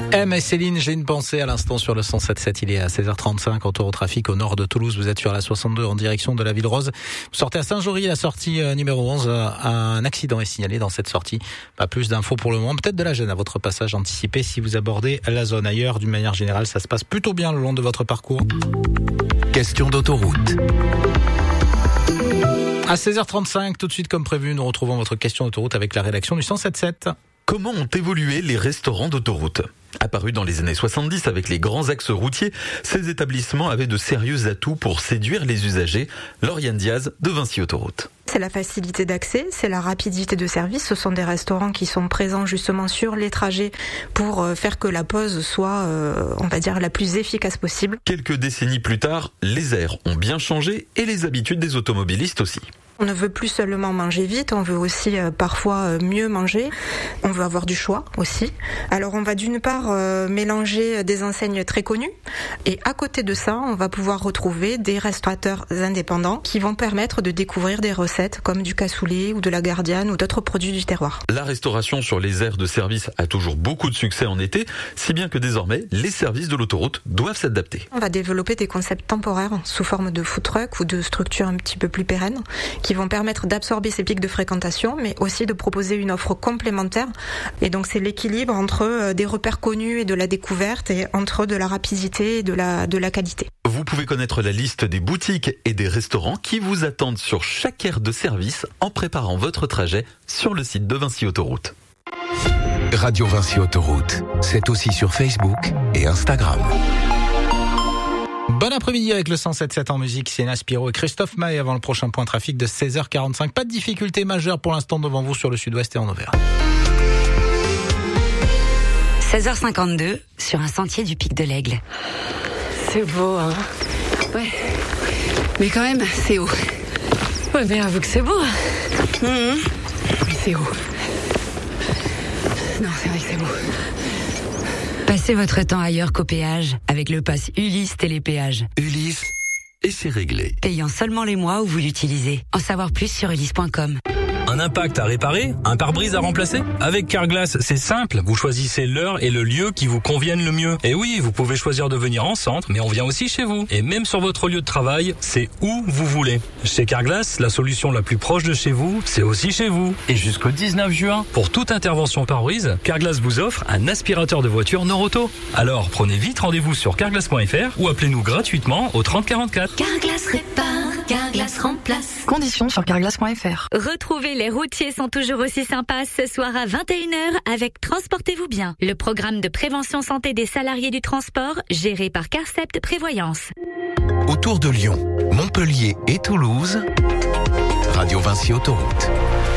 M et Céline, j'ai une pensée à l'instant sur le 107.7. Il est à 16h35, retour au trafic au nord de Toulouse. Vous êtes sur la 62 en direction de la Ville Rose. Vous sortez à Saint-Jory, la sortie numéro 11. Un accident est signalé dans cette sortie. Pas plus d'infos pour le moment. Peut-être de la gêne à votre passage anticipé si vous abordez la zone. Ailleurs, d'une manière générale, ça se passe plutôt bien le long de votre parcours. Question d'autoroute. À 16h35, tout de suite comme prévu, nous retrouvons votre question d'autoroute avec la rédaction du 107.7. Comment ont évolué les restaurants d'autoroute ? Apparus dans les années 70 avec les grands axes routiers, ces établissements avaient de sérieux atouts pour séduire les usagers. Lauriane Diaz de Vinci Autoroute. C'est la facilité d'accès, c'est la rapidité de service. Ce sont des restaurants qui sont présents justement sur les trajets pour faire que la pause soit, on va dire, la plus efficace possible. Quelques décennies plus tard, les aires ont bien changé et les habitudes des automobilistes aussi. On ne veut plus seulement manger vite, on veut aussi parfois mieux manger. On veut avoir du choix aussi. Alors on va d'une part mélanger des enseignes très connues et à côté de ça, on va pouvoir retrouver des restaurateurs indépendants qui vont permettre de découvrir des recettes comme du cassoulet ou de la gardiane ou d'autres produits du terroir. La restauration sur les aires de service a toujours beaucoup de succès en été, si bien que désormais, les services de l'autoroute doivent s'adapter. On va développer des concepts temporaires sous forme de food truck ou de structures un petit peu plus pérennes qui vont permettre d'absorber ces pics de fréquentation, mais aussi de proposer une offre complémentaire. Et donc c'est l'équilibre entre des repères connus et de la découverte, et entre de la rapidité et de la qualité. Vous pouvez connaître la liste des boutiques et des restaurants qui vous attendent sur chaque aire de service en préparant votre trajet sur le site de Vinci Autoroute. Radio Vinci Autoroute, c'est aussi sur Facebook et Instagram. Bon après-midi avec le 107.7 en musique, c'est Naspiro et Christophe Maé avant le prochain point trafic de 16h45. Pas de difficulté majeure pour l'instant devant vous sur le sud-ouest et en Auvergne. 16h52 sur un sentier du Pic de l'Aigle. C'est beau, hein. Ouais. Mais quand même, c'est haut. Ouais, mais avoue que c'est beau. Mais c'est haut. Non, c'est vrai que c'est beau. Passez votre temps ailleurs qu'au péage avec le pass Ulysse Télépéage. Ulysse, et c'est réglé. Payant seulement les mois où vous l'utilisez. En savoir plus sur ulysse.com. Un impact à réparer? Un pare-brise à remplacer? Avec Carglass, c'est simple. Vous choisissez l'heure et le lieu qui vous conviennent le mieux. Et oui, vous pouvez choisir de venir en centre, mais on vient aussi chez vous. Et même sur votre lieu de travail, c'est où vous voulez. Chez Carglass, la solution la plus proche de chez vous, c'est aussi chez vous. Et jusqu'au 19 juin, pour toute intervention pare-brise, Carglass vous offre un aspirateur de voiture Noroto. Alors, prenez vite rendez-vous sur carglass.fr ou appelez-nous gratuitement au 30 44. Carglass répare, Carglass remplace. Conditions sur carglass.fr. Retrouvez les routiers sont toujours aussi sympas ce soir à 21h avec Transportez-vous bien, le programme de prévention santé des salariés du transport géré par Carcept Prévoyance. Autour de Lyon, Montpellier et Toulouse, Radio Vinci Autoroute.